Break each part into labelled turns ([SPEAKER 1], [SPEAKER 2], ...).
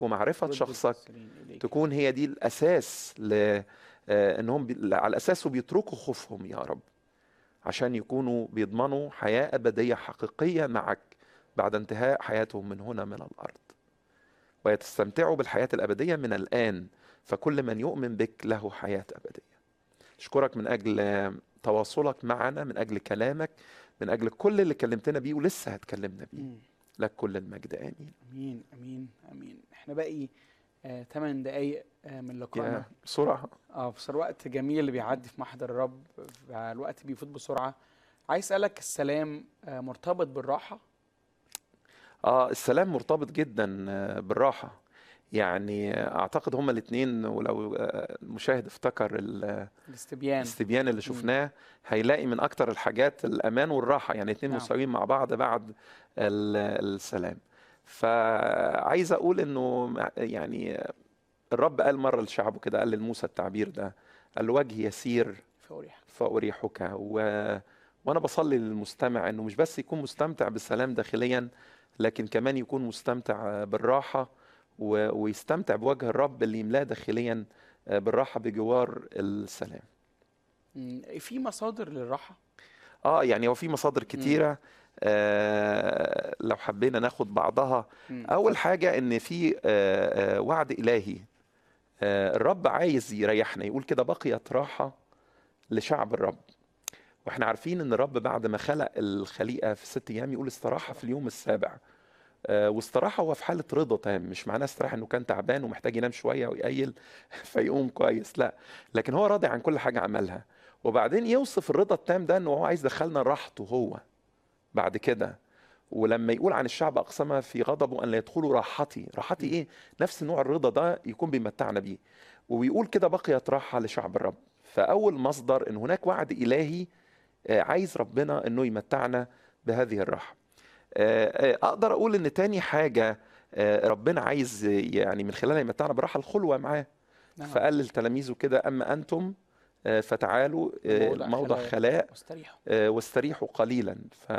[SPEAKER 1] ومعرفة
[SPEAKER 2] رد
[SPEAKER 1] شخصك
[SPEAKER 2] المرسلين إليك.
[SPEAKER 1] تكون هي دي الأساس انهم على اساسه بيتركوا خوفهم يا رب، عشان يكونوا بيضمنوا حياة أبدية حقيقية معك بعد انتهاء حياتهم من هنا من الأرض، ويستمتعوا بالحياة الأبدية من الآن، فكل من يؤمن بك له حياة أبدية. أشكرك من أجل تواصلك معنا، من أجل كلامك، من أجل كل اللي كلمتنا بيه ولسه هتكلمنا بيه.
[SPEAKER 2] مم.
[SPEAKER 1] لك كل المجد، آمين.
[SPEAKER 2] امين امين امين. احنا باقي 8 دقايق من لقائنا.
[SPEAKER 1] يا بسرعة.
[SPEAKER 2] بس الوقت جميل اللي بيعدي في محضر الرب، الوقت بيفوت بسرعه. عايز اسالك، السلام مرتبط بالراحه؟
[SPEAKER 1] السلام مرتبط جدا بالراحة. يعني أعتقد هما الاتنين، ولو المشاهد افتكر
[SPEAKER 2] الاستبيان.
[SPEAKER 1] الاستبيان اللي
[SPEAKER 2] مم.
[SPEAKER 1] شفناه، هيلاقي من أكتر الحاجات الأمان والراحة، يعني اتنين
[SPEAKER 2] نعم.
[SPEAKER 1] مساويين مع بعض بعد السلام. فعايز أقول إنه يعني الرب قال مرة لشعبه كده، قال لموسى التعبير ده، قال له وجهي يسير
[SPEAKER 2] فوريح.
[SPEAKER 1] فأريحك. وأنا بصلي للمستمع إنه مش بس يكون مستمتع بالسلام داخليا، لكن كمان يكون مستمتع بالراحة، ويستمتع بوجه الرب اللي يملاه داخليا بالراحة بجوار السلام.
[SPEAKER 2] في مصادر للراحه؟
[SPEAKER 1] يعني هو في مصادر
[SPEAKER 2] مم.
[SPEAKER 1] كتيرة. لو حبينا ناخد بعضها، أول
[SPEAKER 2] اتفضل.
[SPEAKER 1] حاجة إن في وعد إلهي. الرب عايز يريحنا، يقول كده بقيت راحة لشعب الرب. واحنا عارفين ان الرب بعد ما خلق الخليقه في 6 ايام يقول استراحه في
[SPEAKER 2] صراحه.
[SPEAKER 1] اليوم السابع. واستراحه هو في حاله رضا تام، مش معناه استراحه انه كان تعبان ومحتاج ينام شويه ويقيل فيقوم كويس، لا، لكن هو راضي عن كل حاجه عملها. وبعدين يوصف الرضا التام ده انه هو عايز يدخلنا راحته هو بعد كده. ولما يقول عن الشعب اقسم في غضبه ان لا يدخلوا راحتي، راحتي
[SPEAKER 2] مم.
[SPEAKER 1] ايه؟ نفس نوع الرضا ده يكون بيمتعنا بيه. ويقول كده بقيت راحه لشعب الرب. فاول مصدر ان هناك وعد الهي، عايز ربنا انه يمتعنا بهذه الراحه. اقدر اقول ان تاني حاجه ربنا عايز يعني من خلالها يمتعنا براحه، الخلوه معاه.
[SPEAKER 2] نعم.
[SPEAKER 1] فقال لتلاميذه كده اما انتم فتعالوا
[SPEAKER 2] لموضع
[SPEAKER 1] موضع
[SPEAKER 2] خلاء
[SPEAKER 1] خلاء
[SPEAKER 2] واستريحوا.
[SPEAKER 1] واستريحوا قليلا.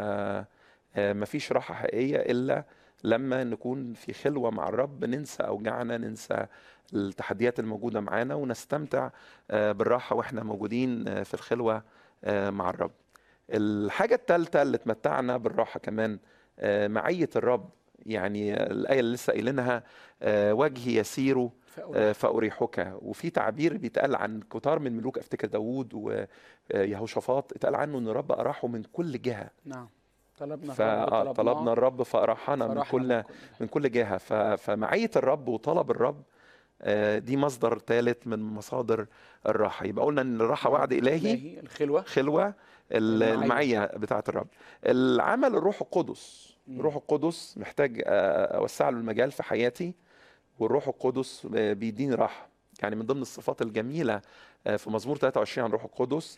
[SPEAKER 1] مفيش راحه حقيقيه الا لما نكون في خلوه مع الرب، ننسى اوجاعنا، ننسى التحديات الموجوده معانا، ونستمتع بالراحه واحنا موجودين في الخلوه مع الرب. الحاجة الثالثة اللي تمتعنا بالراحة كمان معية الرب. يعني الآية اللي لسه قايلينها وجهي يسير
[SPEAKER 2] فأريح.
[SPEAKER 1] فأريحك. وفي تعبير بيتقال عن كتار من ملوك، أفتكر داوود ويهوشافاط، اتقال عنه إن الرب أراحه من كل جهة.
[SPEAKER 2] نعم. طلبنا الرب طلبناه
[SPEAKER 1] فطلبنا الرب فأراحنا من
[SPEAKER 2] فرحنا من
[SPEAKER 1] كل
[SPEAKER 2] كل جهة.
[SPEAKER 1] من كل جهة. فمعية الرب وطلب الرب دي مصدر ثالث من مصادر الراحة. يبقى قلنا إن الراحة وعد
[SPEAKER 2] وعد
[SPEAKER 1] إلهي،
[SPEAKER 2] إلهي، الخلوة،
[SPEAKER 1] خلوة،
[SPEAKER 2] المعية.
[SPEAKER 1] المعية بتاعة الرب، العمل الروح القدس.
[SPEAKER 2] مم.
[SPEAKER 1] الروح القدس محتاج أوسع له المجال في حياتي، والروح القدس بيديني راحة. يعني من ضمن الصفات الجميلة في مزمور 23 عن الروح القدس،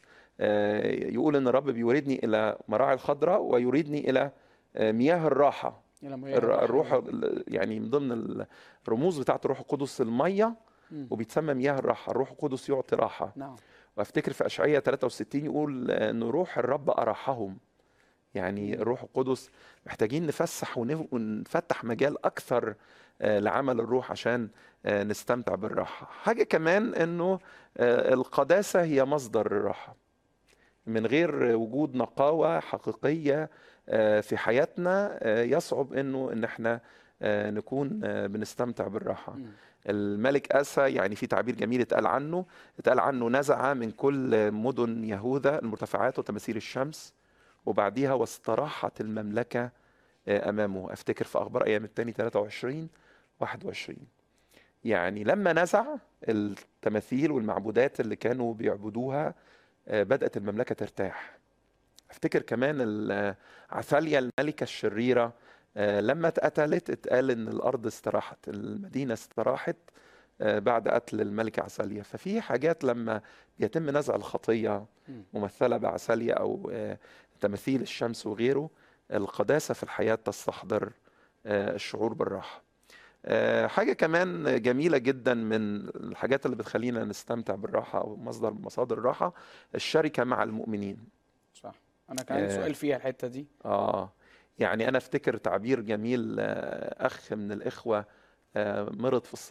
[SPEAKER 1] يقول إن الرب بيوردني إلى مراعي الخضراء ويريدني إلى مياه الراحة.
[SPEAKER 2] إلى مياه الراحة
[SPEAKER 1] الروح
[SPEAKER 2] يريدني.
[SPEAKER 1] يعني من ضمن الرموز بتاعة الروح القدس المية،
[SPEAKER 2] مم.
[SPEAKER 1] وبيتسمى مياه الراحة. الروح القدس يعطي راحة.
[SPEAKER 2] نعم.
[SPEAKER 1] وافتكر في اشعياء 63 يقول ان روح الرب اراحهم. يعني
[SPEAKER 2] مم.
[SPEAKER 1] الروح القدس محتاجين نفسح ونفتح مجال اكثر لعمل الروح عشان نستمتع بالراحه. حاجه كمان انه القداسه هي مصدر الراحه. من غير وجود نقاوه حقيقيه في حياتنا يصعب ان احنا نكون بنستمتع بالراحه.
[SPEAKER 2] مم.
[SPEAKER 1] الملك آسى يعني في تعبير جميل اتقال عنه نزع من كل مدن يهوذا المرتفعات وتماثيل الشمس، وبعديها واستراحت المملكة أمامه. أفتكر في أخبار أيام التاني 23 21. يعني لما نزع التماثيل والمعبودات اللي كانوا بيعبدوها بدأت المملكة ترتاح. افتكر كمان عثاليا الملكة الشريرة لما اتقتلت اتقال ان الارض استراحت، المدينة استراحت بعد قتل الملكة عثاليا. ففي حاجات لما يتم نزع الخطية
[SPEAKER 2] مم.
[SPEAKER 1] ممثلة بعثاليا او تماثيل الشمس وغيره، القداسة في الحياة تستحضر الشعور بالراحة. حاجة كمان جميلة جدا من الحاجات اللي بتخلينا نستمتع بالراحة او مصدر من مصادر الراحة، الشركة مع المؤمنين.
[SPEAKER 2] صح. أنا كان عندي
[SPEAKER 1] آه
[SPEAKER 2] سؤال فيها الحتة دي.
[SPEAKER 1] يعني أنا أفتكر تعبير جميل، أخ من الإخوة مرض في الصحة